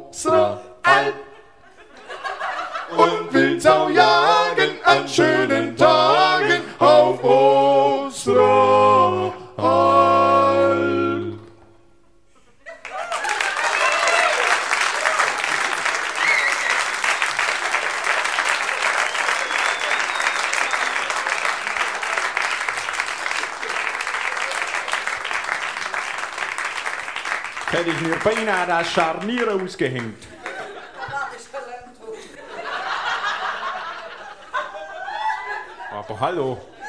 unsere Alp. Und Wildsau jagen an schönen Tagen auf unserer Alp. Hätte ich mir beinahe das Scharnier ausgehängt. Aber hallo.